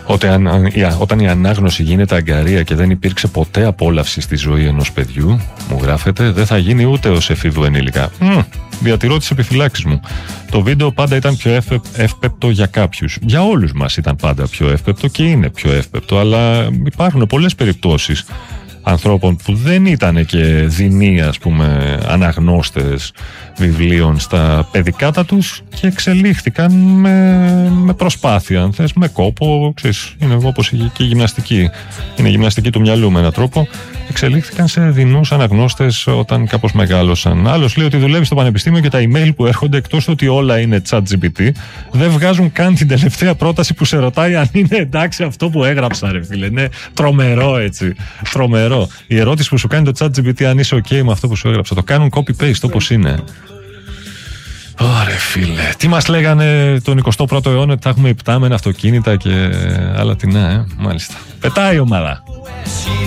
Όταν η ανάγνωση γίνεται αγκαρία και δεν υπήρξε ποτέ απόλαυση στη ζωή ενός παιδιού, μου γράφεται, δεν θα γίνει ούτε ως εφήβου ενήλικα. Διατηρώ τις επιφυλάξεις μου. Το βίντεο πάντα ήταν πιο εύπεπτο για κάποιους. Για όλους μας ήταν πάντα πιο εύπεπτο και είναι πιο εύπεπτο, αλλά υπάρχουν πολλές περιπτώσεις ανθρώπων που δεν ήταν και δεινοί, ας πούμε, αναγνώστες βιβλίων στα παιδικάτα τους και εξελίχθηκαν με προσπάθεια, αν θες, με κόπο, ξέρεις, είναι όπως και η γυμναστική. Είναι η γυμναστική του μυαλού με έναν τρόπο. Εξελίχθηκαν σε δεινούς αναγνώστες όταν κάπως μεγάλωσαν. Άλλος λέει ότι δουλεύει στο πανεπιστήμιο και τα email που έρχονται, εκτός του ότι όλα είναι ChatGPT, δεν βγάζουν καν την τελευταία πρόταση που σε ρωτάει αν είναι εντάξει αυτό που έγραψα, ρε φίλε. Είναι τρομερό, έτσι. Τρομερό. Η ερώτηση που σου κάνει το ChatGPT αν είσαι OK με αυτό που σου έγραψα, το κάνουν copy-paste όπως είναι. Ωραία, φίλε. Τι μας λέγανε τον 21ο αιώνα, ότι θα έχουμε υπτάμενα αυτοκίνητα και άλλα τεινά, μάλιστα. Πετάει η ομάδα.